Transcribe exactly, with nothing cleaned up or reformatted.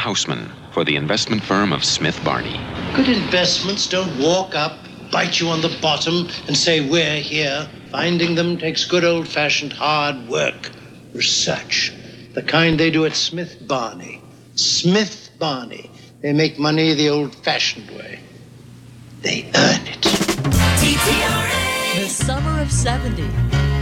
Houseman for the investment firm of Smith Barney. Good investments don't walk up, bite you on the bottom, and say, we're here. Finding them takes good old-fashioned hard work, research. The kind they do at Smith Barney. Smith Barney. They make money the old-fashioned way. They earn it. The summer of seventy.